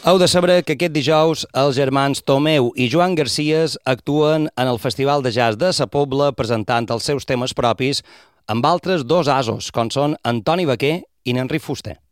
Heu de saber que aquest dijous els germans Tomeu i Joan Garcías actuen en el Festival de Jazz de Sa Pobla presentant els seus temes propis amb altres dos asos, com són Antoni Baquer i Nenri Fuster.